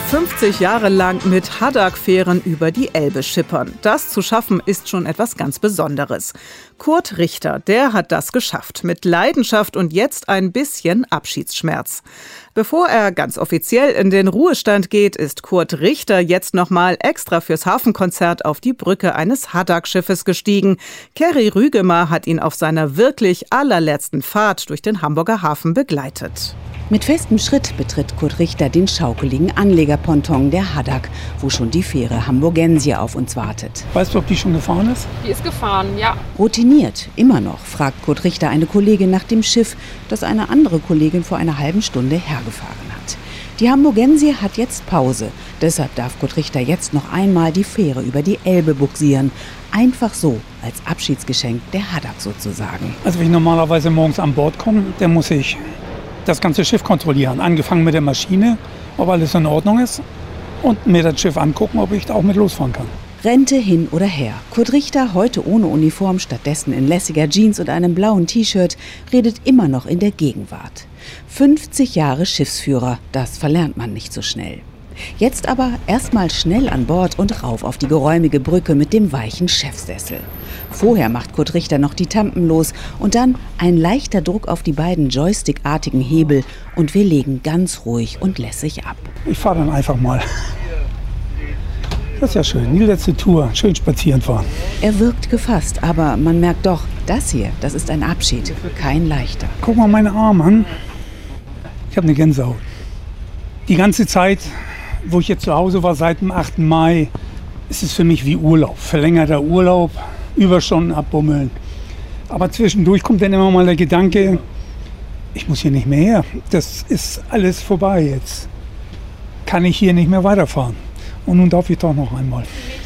50 Jahre lang mit Haddock-Fähren über die Elbe schippern. Das zu schaffen, ist schon etwas ganz Besonderes. Kurt Richter, der hat das geschafft. Mit Leidenschaft und jetzt ein bisschen Abschiedsschmerz. Bevor er ganz offiziell in den Ruhestand geht, ist Kurt Richter jetzt nochmal extra fürs Hafenkonzert auf die Brücke eines Haddock-Schiffes gestiegen. Kerry Rügemer hat ihn auf seiner wirklich allerletzten Fahrt durch den Hamburger Hafen begleitet. Mit festem Schritt betritt Kurt Richter den schaukeligen Anlegerponton der Haddock, wo schon die Fähre Hamburgensie auf uns wartet. Weißt du, ob die schon gefahren ist? Die ist gefahren, ja. Routiniert, immer noch, fragt Kurt Richter eine Kollegin nach dem Schiff, das eine andere Kollegin vor einer halben Stunde hergefahren hat. Die Hamburgensie hat jetzt Pause. Deshalb darf Kurt Richter jetzt noch einmal die Fähre über die Elbe bugsieren. Einfach so, als Abschiedsgeschenk der Haddock sozusagen. Also wenn ich normalerweise morgens an Bord komme, dann muss ich das ganze Schiff kontrollieren. Angefangen mit der Maschine, ob alles in Ordnung ist. Und mir das Schiff angucken, ob ich da auch mit losfahren kann. Rente hin oder her. Kurt Richter, heute ohne Uniform, stattdessen in lässiger Jeans und einem blauen T-Shirt, redet immer noch in der Gegenwart. 50 Jahre Schiffsführer, das verlernt man nicht so schnell. Jetzt aber erstmal schnell an Bord und rauf auf die geräumige Brücke mit dem weichen Chefsessel. Vorher macht Kurt Richter noch die Tampen los und dann ein leichter Druck auf die beiden joystickartigen Hebel und wir legen ganz ruhig und lässig ab. Ich fahre dann einfach mal. Das ist ja schön, die letzte Tour, schön spazieren fahren. Er wirkt gefasst, aber man merkt doch, das hier, das ist ein Abschied, kein leichter. Guck mal meine Arme an. Ich habe eine Gänsehaut. Die ganze Zeit, wo ich jetzt zu Hause war, seit dem 8. Mai, ist es für mich wie Urlaub. Verlängerter Urlaub, Überstunden abbummeln. Aber zwischendurch kommt dann immer mal der Gedanke, ich muss hier nicht mehr her. Das ist alles vorbei jetzt. Kann ich hier nicht mehr weiterfahren. Und nun darf ich doch noch einmal.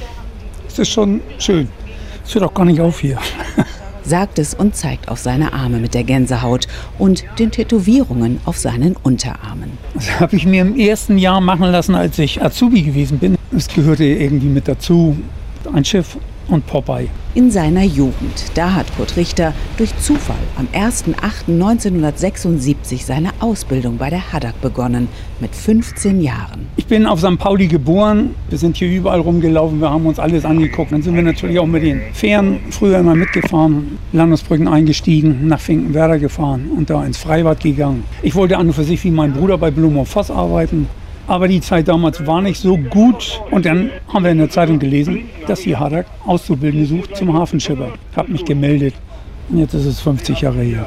Es ist schon schön. Es hört auch gar nicht auf hier. Sagt es und zeigt auf seine Arme mit der Gänsehaut und den Tätowierungen auf seinen Unterarmen. Das habe ich mir im ersten Jahr machen lassen, als ich Azubi gewesen bin. Es gehörte irgendwie mit dazu, ein Schiff und Popeye. In seiner Jugend, da hat Kurt Richter durch Zufall am 1.8.1976 seine Ausbildung bei der Haddock begonnen, mit 15 Jahren. Ich bin auf St. Pauli geboren, wir sind hier überall rumgelaufen, wir haben uns alles angeguckt. Dann sind wir natürlich auch mit den Fähren früher immer mitgefahren, Landungsbrücken eingestiegen, nach Finkenwerder gefahren und da ins Freibad gegangen. Ich wollte an und für sich wie mein Bruder bei Blum und Voss arbeiten. Aber die Zeit damals war nicht so gut. Und dann haben wir in der Zeitung gelesen, dass die Haddock Auszubildende sucht zum Hafenschipper. Ich habe mich gemeldet. Und jetzt ist es 50 Jahre her.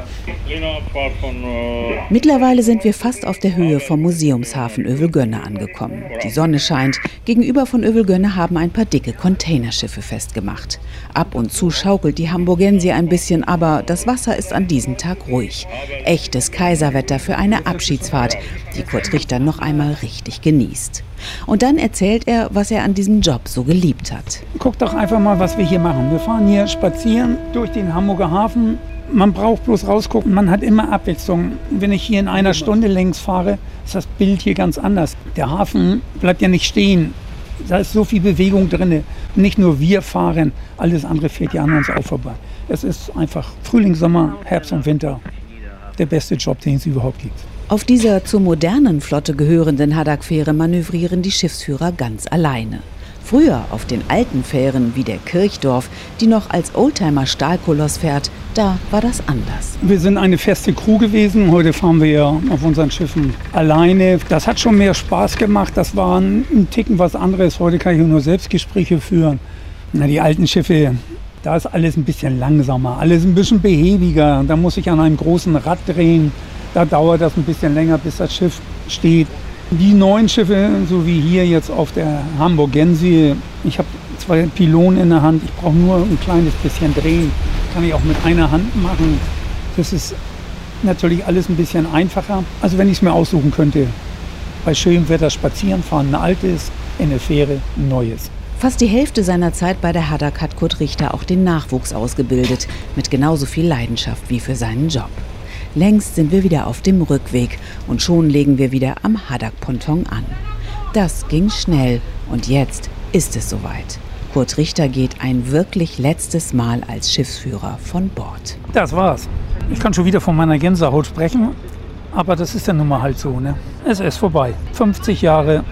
Mittlerweile sind wir fast auf der Höhe vom Museumshafen Övelgönne angekommen. Die Sonne scheint. Gegenüber von Övelgönne haben ein paar dicke Containerschiffe festgemacht. Ab und zu schaukelt die Hamburgensie ein bisschen, aber das Wasser ist an diesem Tag ruhig. Echtes Kaiserwetter für eine Abschiedsfahrt, die Kurt Richter noch einmal richtig genießt. Und dann erzählt er, was er an diesem Job so geliebt hat. Guck doch einfach mal, was wir hier machen. Wir fahren hier spazieren durch den Hamburger Hafen. Man braucht bloß rausgucken, man hat immer Abwechslung. Wenn ich hier in einer Stunde längs fahre, ist das Bild hier ganz anders. Der Hafen bleibt ja nicht stehen. Da ist so viel Bewegung drin. Nicht nur wir fahren, alles andere fährt ja an uns auch vorbei. Es ist einfach Frühling, Sommer, Herbst und Winter. Der beste Job, den es überhaupt gibt. Auf dieser zur modernen Flotte gehörenden Haddock-Fähre manövrieren die Schiffsführer ganz alleine. Früher auf den alten Fähren wie der Kirchdorf, die noch als Oldtimer-Stahlkoloss fährt, da war das anders. Wir sind eine feste Crew gewesen. Heute fahren wir ja auf unseren Schiffen alleine. Das hat schon mehr Spaß gemacht. Das war ein Ticken was anderes. Heute kann ich nur Selbstgespräche führen. Die alten Schiffe, da ist alles ein bisschen langsamer, alles ein bisschen behäbiger. Da muss ich an einem großen Rad drehen. Da dauert das ein bisschen länger, bis das Schiff steht. Die neuen Schiffe, so wie hier jetzt auf der Hamburgensie, ich habe 2 Pylonen in der Hand, ich brauche nur ein kleines bisschen drehen. Kann ich auch mit einer Hand machen. Das ist natürlich alles ein bisschen einfacher. Also wenn ich es mir aussuchen könnte, bei schönem Wetter spazieren fahren, ein altes, in der Fähre ein neues. Fast die Hälfte seiner Zeit bei der Haddock hat Kurt Richter auch den Nachwuchs ausgebildet, mit genauso viel Leidenschaft wie für seinen Job. Längst sind wir wieder auf dem Rückweg und schon legen wir wieder am Haddock-Ponton an. Das ging schnell und jetzt ist es soweit. Kurt Richter geht ein wirklich letztes Mal als Schiffsführer von Bord. Das war's. Ich kann schon wieder von meiner Gänsehaut sprechen, aber das ist ja nun mal halt so, ne? Es ist vorbei. 50 Jahre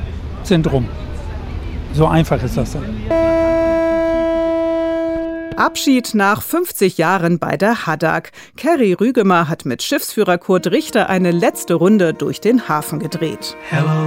sind rum. So einfach ist das dann. Abschied nach 50 Jahren bei der Haddock. Kerry Rügemer hat mit Schiffsführer Kurt Richter eine letzte Runde durch den Hafen gedreht. Hello.